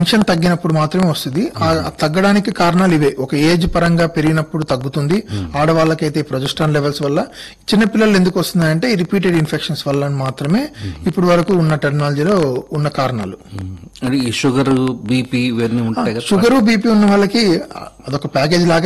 Tension తగ్గినప్పుడు మాత్రమే వస్తుంది. ఆ తగ్గడానికి కారణాలు ఇవే. ఒక ఏజ్ పరంగా పెరిగినప్పుడు తగ్గుతుంది. ఆడవాళ్ళకైతే ప్రొజెస్ట్రాన్ లెవెల్స్ వల్ల. చిన్నపిల్లలు ఎందుకు వస్తున్నాయంటే ఈ రిపీటెడ్ ఇన్ఫెక్షన్స్ వల్ల మాత్రమే ఇప్పుడు వరకు ఉన్న టెక్నాలజీలో ఉన్న కారణాలు. అంటే ఈ షుగర్, బీపీ ఇవన్నీ ఉంటాయి కదా. షుగరు, బీపీ ఉన్న వాళ్ళకి అదొక ప్యాకేజ్ లాగా